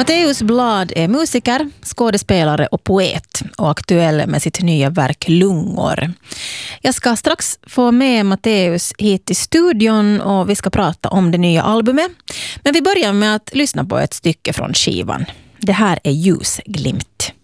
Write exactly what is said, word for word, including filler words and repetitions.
Matteus Blad är musiker, skådespelare och poet och aktuell med sitt nya verk Lungor. Jag ska strax få med Matteus hit till studion och vi ska prata om det nya albumet. Men vi börjar med att lyssna på ett stycke från skivan. Det här är Ljusglimt.